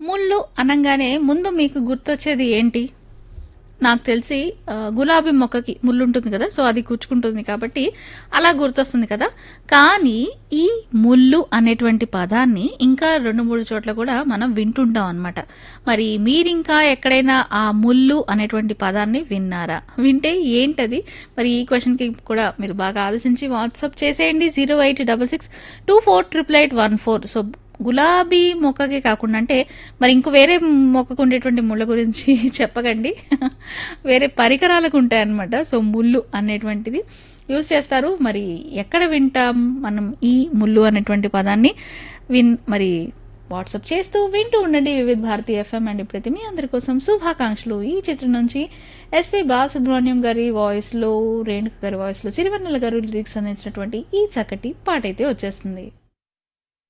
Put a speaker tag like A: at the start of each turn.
A: ముళ్ళు అనంగానే ముందు మీకు గుర్తొచ్చేది ఏంటి? నాకు తెలిసి గులాబీ మొక్కకి ముల్లుంటుంది కదా! సో, అది గుచ్చుకుంటుంది కాబట్టి అలా గుర్తొస్తుంది కదా! కానీ ఈ ముల్లు అనేటువంటి పదాన్ని ఇంకా 2, 3 చోట్ల కూడా మనం వింటుంటాం అనమాట. మరి మీరింకా ఎక్కడైనా ఆ ముల్లు అనేటువంటి పదాన్ని విన్నారా? వింటే ఏంటది? మరి ఈ క్వెషన్‌కి కూడా మీరు బాగా ఆలోచించి వాట్సాప్ చేసేయండి 08666248814. సో, గులాబీ మొక్కకే కాకుండా అంటే మరి ఇంకో వేరే మొక్కకు ఉండేటువంటి ముళ్ళ గురించి చెప్పకండి. వేరే పరికరాలకు ఉంటాయన్నమాట. సో, ముల్లు అనేటువంటిది యూజ్ చేస్తారు. మరి ఎక్కడ వింటాం మనం ఈ ముల్లు అనేటువంటి పదాన్ని? మరి వాట్సాప్ చేస్తూ వింటూ ఉండండి వివిధ భారతి ఎఫ్ఎం. అండ్ ఇప్పుడైతే మీ అందరి కోసం శుభాకాంక్షలు. ఈ చిత్రం నుంచి ఎస్వి బాలసుబ్రహ్మణ్యం గారి వాయిస్లో, రేణుక గారి వాయిస్లో, సిరివెన్నెల గారు లిరిక్స్ అందించినటువంటి ఈ చక్కటి పాట అయితే వచ్చేస్తుంది.